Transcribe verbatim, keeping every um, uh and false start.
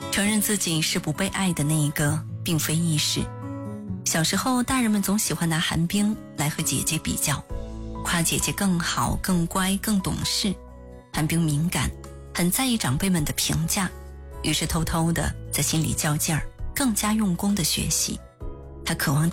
承认自己是不被爱的那一个并非易事。小时候大人们总喜欢拿寒冰来和姐姐比较，夸姐姐更好更乖更懂事。寒冰敏感，很在意长辈们的评价，于是偷偷的在心里较劲儿，更加用功的学习。他渴望